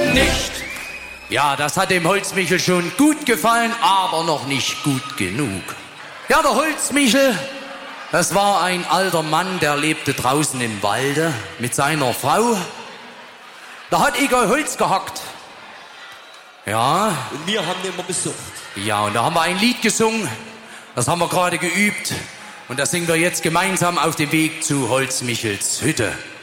nicht. Ja, das hat dem Holzmichel schon gut gefallen, aber noch nicht gut genug. Ja, der Holzmichel, das war ein alter Mann, der lebte draußen im Walde mit seiner Frau. Da hat Igor Holz gehackt. Ja. Und wir haben ihn immer besucht. Ja, und da haben wir ein Lied gesungen. Das haben wir gerade geübt. Und das singen wir jetzt gemeinsam auf dem Weg zu Holzmichels Hütte.